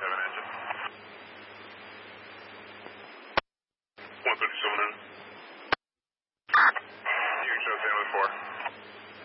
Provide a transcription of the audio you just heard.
have an engine. 137 in. You can show San Luis 4.